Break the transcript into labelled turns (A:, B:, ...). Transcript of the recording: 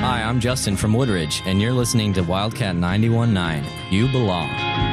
A: Hi, I'm Justin from Woodridge, and you're listening to Wildcat 91.9. You belong.